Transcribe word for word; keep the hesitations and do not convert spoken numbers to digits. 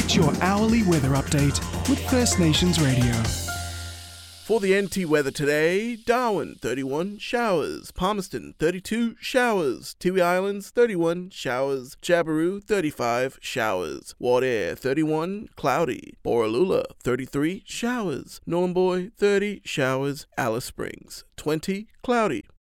Get your hourly weather update with First Nations Radio. For the N T weather today, Darwin, thirty-one, showers. Palmerston, thirty-two, showers. Tiwi Islands, thirty-one, showers. Jabiru, thirty-five, showers. Wadair, thirty-one, cloudy. Borroloola, thirty-three, showers. Nhulunbuy, thirty, showers. Alice Springs, twenty, cloudy.